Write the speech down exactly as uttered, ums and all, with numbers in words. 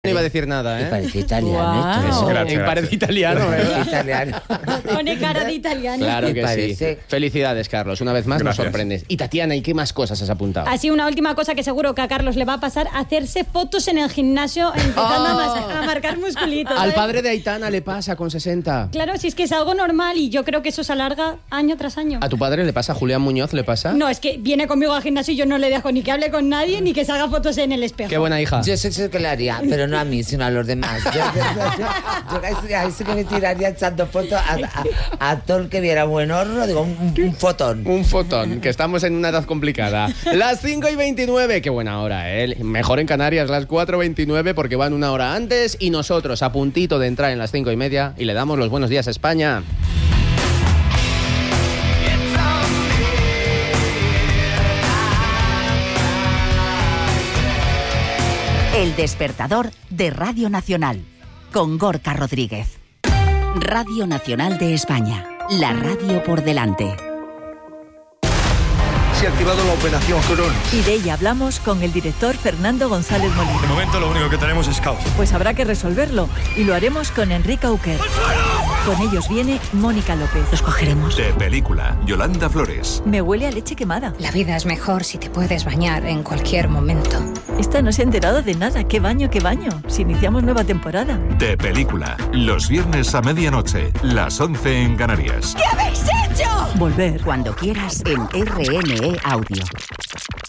No iba a decir nada, ¿eh? Y parece italiano. Wow. Esto, ¿no? Gracias, parece italiano, ¿verdad? Parece italiano. Pone cara de italiano. Claro Y que parece- sí. Felicidades, Carlos. Una vez más Gracias. nos sorprendes. Y Tatiana, ¿y qué más cosas has apuntado? Así una última cosa que seguro que a Carlos le va a pasar, hacerse fotos en el gimnasio empezando a, mas- a marcar musculitos. Al ¿sabes? padre de Aitana le pasa con sesenta. Claro, si es que es algo normal y yo creo que eso se alarga año tras año. ¿A tu padre le pasa? ¿A Julián Muñoz le pasa? No, es que viene conmigo al gimnasio y yo no le dejo ni que hable con nadie ni que se haga fotos en el espejo. Qué buena hija. Yo sé eso que le haría, pero no a mí, sino a los demás. Yo, yo, yo, yo, yo ahí sí- ahí sí que me tiraría echando fotos a, a, a todo el que viera buen horno, digo, un, un, un fotón. Un fotón, que estamos en una edad complicada. Las cinco y veintinueve, qué buena hora, ¿eh? Mejor en Canarias, las cuatro y veintinueve, porque van una hora antes y nosotros a puntito de entrar en las cinco y media y le damos los buenos días a España. El despertador de Radio Nacional, con Gorka Rodríguez. Radio Nacional de España, la radio por delante. Se ha activado la operación Cronos. Y de ella hablamos con el director Fernando González De Molina. momento lo único que tenemos es caos. Pues habrá que resolverlo y lo haremos con Enrique Auquer. Con ellos viene Mónica López. Los cogeremos. De película, Yolanda Flores. Me huele a leche quemada. La vida es mejor si te puedes bañar en cualquier momento. Esta no se ha enterado de nada. ¿Qué baño, qué baño? Si iniciamos nueva temporada. De película, los viernes a medianoche, las once en Canarias. Volver. Cuando quieras en R N E Audio.